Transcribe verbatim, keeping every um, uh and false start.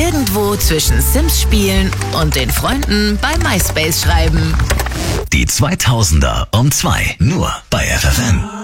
irgendwo zwischen Sims spielen und den Freunden bei MySpace schreiben. Die zweitausender um zwei. Nur bei F F N.